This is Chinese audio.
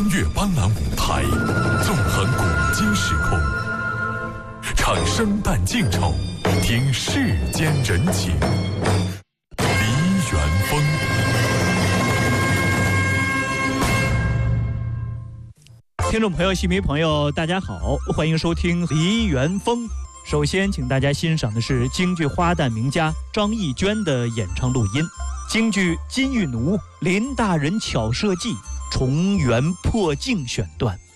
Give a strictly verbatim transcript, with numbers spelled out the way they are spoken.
穿越斑斓舞台，纵横古今时空，唱生旦净丑，听世间人情。梨园风。 听众朋友、戏迷朋友，大家好，欢迎收听梨园风。首先，请大家欣赏的是京剧花旦名家张艺娟的演唱录音。京剧《金玉奴》林大人巧设计重圆破镜选段。